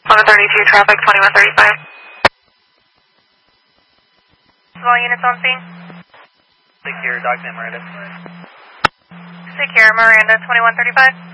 1132 traffic, 2135. All units on scene. Secure, Document Miranda. Secure, Miranda, 2135.